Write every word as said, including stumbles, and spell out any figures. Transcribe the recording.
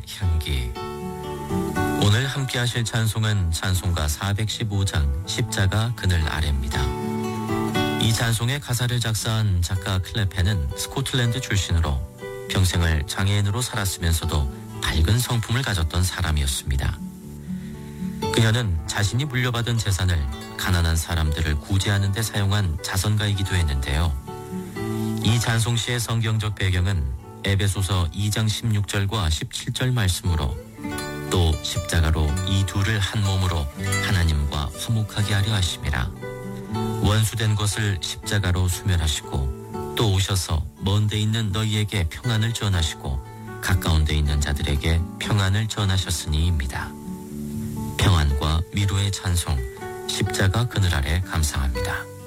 향기. 오늘 함께 하실 찬송은 찬송가 사백십오 장 십자가 그늘 아래입니다. 이 찬송의 가사를 작사한 작가 클레펜은 스코틀랜드 출신으로 평생을 장애인으로 살았으면서도 밝은 성품을 가졌던 사람이었습니다. 그녀는 자신이 물려받은 재산을 가난한 사람들을 구제하는 데 사용한 자선가이기도 했는데요. 이 찬송시의 성경적 배경은 에베소서 이 장 십육 절과 십칠 절 말씀으로 또 십자가로 이 둘을 한 몸으로 하나님과 화목하게 하려 하심이라. 원수된 것을 십자가로 수멸하시고 또 오셔서 먼 데 있는 너희에게 평안을 전하시고 가까운 데 있는 자들에게 평안을 전하셨으니입니다. 평안과 위로의 찬송, 십자가 그늘 아래 감상합니다.